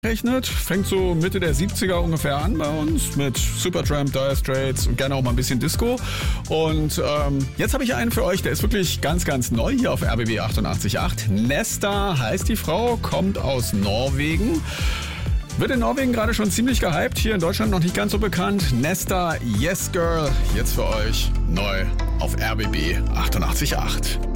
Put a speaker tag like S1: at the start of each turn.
S1: Rechnet, fängt so Mitte der 70er ungefähr an bei uns mit Supertramp, Dire Straits und gerne auch mal ein bisschen Disco. Und jetzt habe ich einen für euch, der ist wirklich ganz, ganz neu hier auf RBB 88.8. Nesta heißt die Frau, kommt aus Norwegen. Wird in Norwegen gerade schon ziemlich gehypt, hier in Deutschland noch nicht ganz so bekannt. Nesta, Yes Girl, jetzt für euch neu auf RBB 88.8.